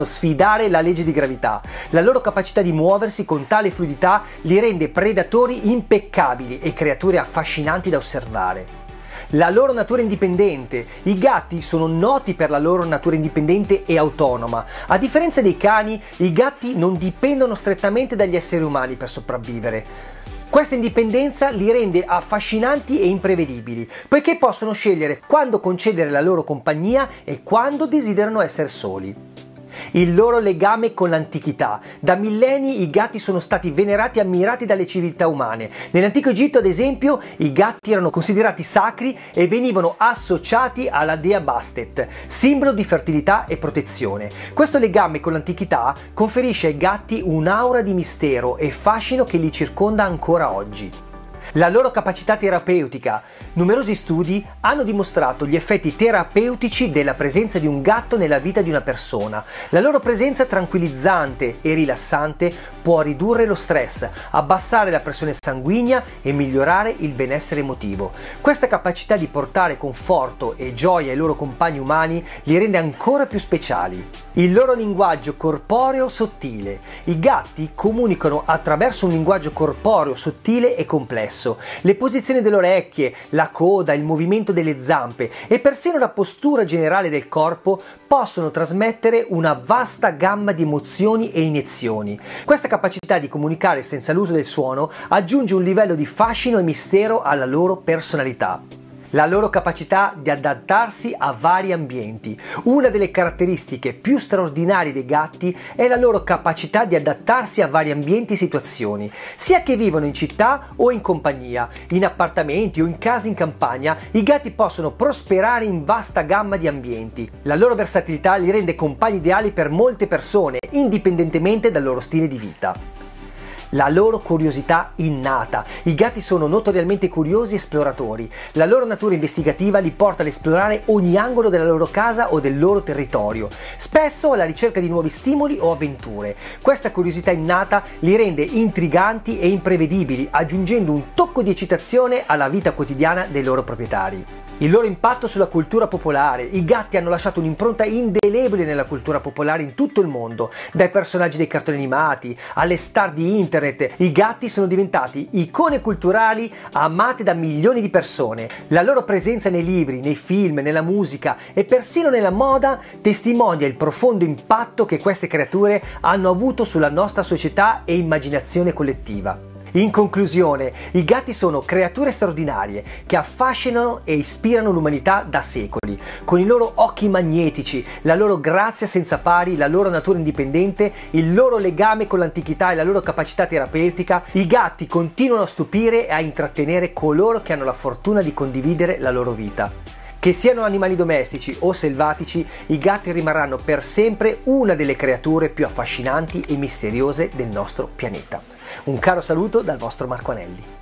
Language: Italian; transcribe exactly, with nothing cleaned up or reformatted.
sfidare la legge di gravità. La loro capacità di muoversi con tale fluidità li rende predatori impeccabili e creature affascinanti da osservare. La loro natura indipendente. I gatti sono noti per la loro natura indipendente e autonoma. A differenza dei cani, i gatti non dipendono strettamente dagli esseri umani per sopravvivere. Questa indipendenza li rende affascinanti e imprevedibili, poiché possono scegliere quando concedere la loro compagnia e quando desiderano essere soli. Il loro legame con l'antichità. Da millenni i gatti sono stati venerati e ammirati dalle civiltà umane. Nell'antico Egitto, ad esempio, i gatti erano considerati sacri e venivano associati alla dea Bastet, simbolo di fertilità e protezione. Questo legame con l'antichità conferisce ai gatti un'aura di mistero e fascino che li circonda ancora oggi. La loro capacità terapeutica. Numerosi studi hanno dimostrato gli effetti terapeutici della presenza di un gatto nella vita di una persona. La loro presenza tranquillizzante e rilassante può ridurre lo stress, abbassare la pressione sanguigna e migliorare il benessere emotivo. Questa capacità di portare conforto e gioia ai loro compagni umani li rende ancora più speciali. Il loro linguaggio corporeo sottile. I gatti comunicano attraverso un linguaggio corporeo sottile e complesso. Le posizioni delle orecchie, la coda, il movimento delle zampe e persino la postura generale del corpo possono trasmettere una vasta gamma di emozioni e iniezioni. Questa capacità di comunicare senza l'uso del suono aggiunge un livello di fascino e mistero alla loro personalità. La loro capacità di adattarsi a vari ambienti. Una delle caratteristiche più straordinarie dei gatti è la loro capacità di adattarsi a vari ambienti e situazioni, sia che vivano in città o in compagnia, in appartamenti o in case in campagna. I gatti possono prosperare in vasta gamma di ambienti. La loro versatilità li rende compagni ideali per molte persone, indipendentemente dal loro stile di vita. La loro curiosità innata. I gatti sono notoriamente curiosi esploratori. La loro natura investigativa li porta ad esplorare ogni angolo della loro casa o del loro territorio, spesso alla ricerca di nuovi stimoli o avventure. Questa curiosità innata li rende intriganti e imprevedibili, aggiungendo un tocco di eccitazione alla vita quotidiana dei loro proprietari. Il loro impatto sulla cultura popolare. I gatti hanno lasciato un'impronta indelebile nella cultura popolare in tutto il mondo, dai personaggi dei cartoni animati alle star di internet. I gatti sono diventati icone culturali amate da milioni di persone. La loro presenza nei libri, nei film, nella musica e persino nella moda testimonia il profondo impatto che queste creature hanno avuto sulla nostra società e immaginazione collettiva. In conclusione, i gatti sono creature straordinarie che affascinano e ispirano l'umanità da secoli. Con i loro occhi magnetici, la loro grazia senza pari, la loro natura indipendente, il loro legame con l'antichità e la loro capacità terapeutica, i gatti continuano a stupire e a intrattenere coloro che hanno la fortuna di condividere la loro vita. Che siano animali domestici o selvatici, i gatti rimarranno per sempre una delle creature più affascinanti e misteriose del nostro pianeta. Un caro saluto dal vostro Marco Anelli.